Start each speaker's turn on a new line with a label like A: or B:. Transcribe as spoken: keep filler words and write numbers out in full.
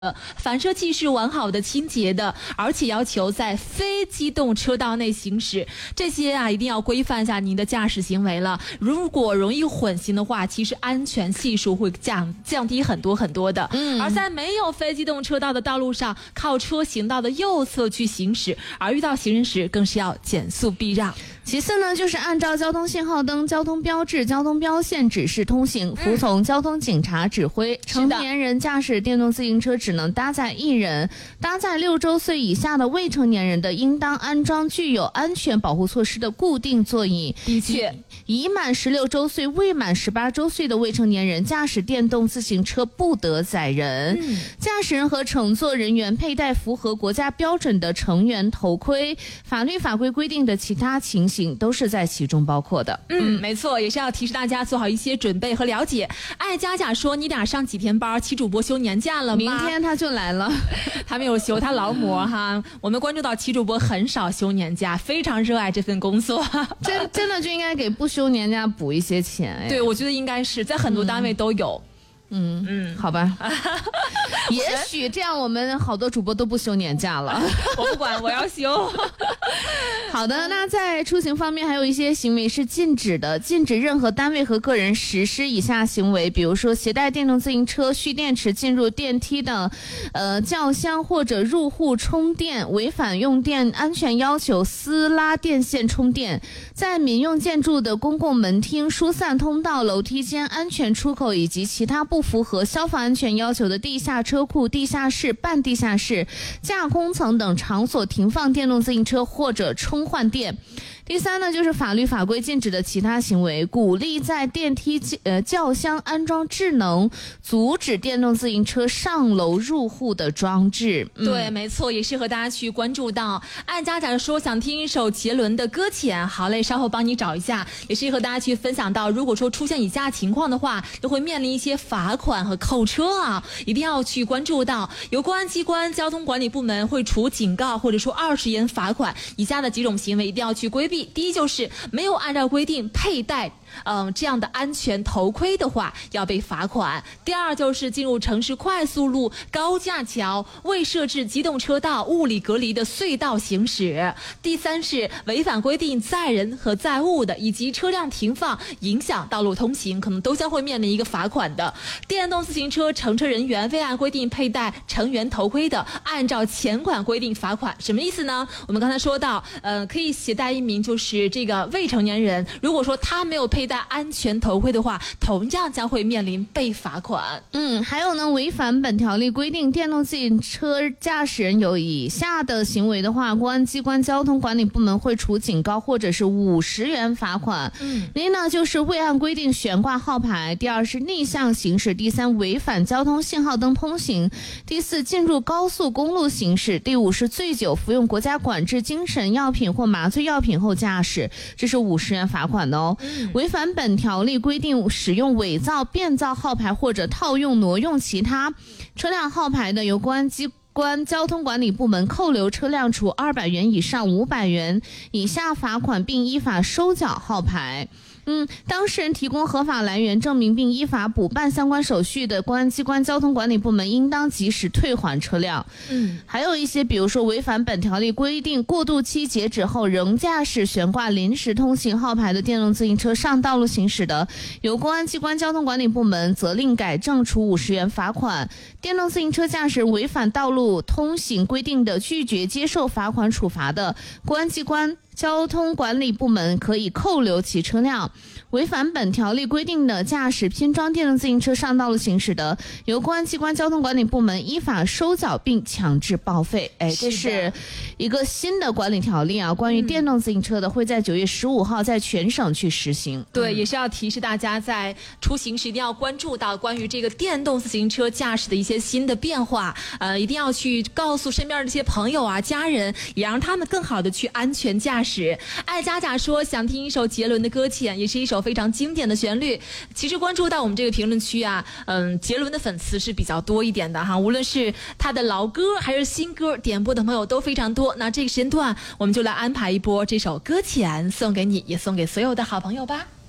A: 呃，反射器是完好的清洁的，而且要求在非机动车道内行驶，这些啊一定要规范一下您的驾驶行为了。如果容易混行的话，其实安全系数会降降低很多很多的。嗯，而在没有非机动车道的道路上，靠车行道的右侧去行驶，而遇到行人时更是要减速避让。
B: 其次呢，就是按照交通信号灯、交通标志、交通标线指示通行，服从交通警察指挥。嗯、成年人驾驶电动自行车只能搭载一人，搭载六周岁以下的未成年人的，应当安装具有安全保护措施的固定座椅。
A: 的确，
B: 已满十六周岁、未满十八周岁的未成年人驾驶电动自行车不得载人。嗯、驾驶人和乘坐人员佩戴符合国家标准的成员头盔，法律法规规定的其他情形都是在其中包括的。
A: 嗯，没错，也是要提示大家做好一些准备和了解。艾佳佳说：“你俩上几天班？齐主播休年假了吗？”
B: 明天他就来了，
A: 他没有休，他劳模哈。我们关注到齐主播很少休年假，非常热爱这份工作，
B: 真真的就应该给不休年假补一些钱。哎，
A: 对，我觉得应该是在很多单位都有。
B: 嗯嗯，好吧，也许这样我们好多主播都不休年假了。
A: 我不管，我要休。
B: 好的，那在出行方面还有一些行为是禁止的，禁止任何单位和个人实施以下行为，比如说携带电动自行车蓄电池进入电梯的呃轿厢或者入户充电，违反用电安全要求私拉电线充电，在民用建筑的公共门厅、疏散通道、楼梯间、安全出口以及其他不符合消防安全要求的地下车库、地下室、半地下室、架空层等场所停放电动自行车或者充换电。第三呢，就是法律法规禁止的其他行为，鼓励在电梯呃轿厢安装智能阻止电动自行车上楼入户的装置。
A: 嗯、对，没错，也是和大家去关注到。按家长说想听一首杰伦的《搁浅》，好嘞，稍后帮你找一下。也是和大家去分享到，如果说出现以下情况的话，就会面临一些罚款和扣车啊，一定要去关注到。有公安机关、交通管理部门会处警告或者说二十元罚款，以下的几种行为一定要去规避。第一就是没有按照规定佩戴嗯，这样的安全头盔的话要被罚款。第二就是进入城市快速路、高架桥未设置机动车道、物理隔离的隧道行驶。第三是违反规定载人和载物的，以及车辆停放影响道路通行，可能都将会面临一个罚款的。电动自行车乘车人员未按规定佩戴乘员头盔的，按照前款规定罚款。什么意思呢？我们刚才说到呃，可以携带一名就是这个未成年人，如果说他没有佩佩戴安全头盔的话，同样将会面临被罚款。
B: 嗯，还有呢，违反本条例规定，电动自行车驾驶人有以下的行为的话，公安机关、交通管理部门会处警告或者是五十元罚款。嗯，第一呢就是未按规定悬挂号牌，第二是逆向行驶，第三违反交通信号灯通行，第四进入高速公路行驶，第五是醉酒服用国家管制精神药品或麻醉药品后驾驶，这是五十元罚款的哦。嗯，违反本条例规定使用伪造、变造号牌或者套用、挪用其他车辆号牌的，由公安机关、交通管理部门扣留车辆，处二百元以上五百元以下罚款，并依法收缴号牌。嗯，当事人提供合法来源证明并依法补办相关手续的，公安机关、交通管理部门应当及时退还车辆。嗯，还有一些，比如说违反本条例规定，过渡期截止后仍驾驶悬挂临时通行号牌的电动自行车上道路行驶的，由公安机关、交通管理部门责令改正，处五十元罚款。电动自行车驾驶人违反道路通行规定的，拒绝接受罚款处罚的，公安机关、交通管理部门可以扣留其车辆。违反本条例规定的驾驶拼装电动自行车上道路行驶的，由公安机关、交通管理部门依法收缴并强制报废。哎，这是一个新的管理条例啊，关于电动自行车的，会在九月十五号在全省去实行。
A: 对，也是要提示大家在出行时一定要关注到关于这个电动自行车驾驶的一些新的变化，呃，一定要去告诉身边的这些朋友啊、家人，也让他们更好的去安全驾驶。艾佳佳说想听一首杰伦的《搁浅》，也是一首非常经典的旋律。其实关注到我们这个评论区啊，嗯，杰伦的粉丝是比较多一点的哈，无论是他的老歌还是新歌，点播的朋友都非常多。那这个时间段我们就来安排一波这首《搁浅》，送给你，也送给所有的好朋友吧。